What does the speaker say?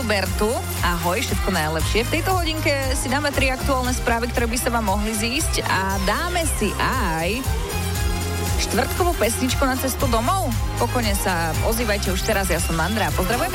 Bertu. Ahoj, všetko najlepšie. V tejto hodinke si dáme 3 aktuálne správy, ktoré by sa vám mohli zísť a dáme si aj štvrtkovú pesničku na cestu domov. Pokojne sa ozývajte už teraz, ja som Andrea. Pozdravujem.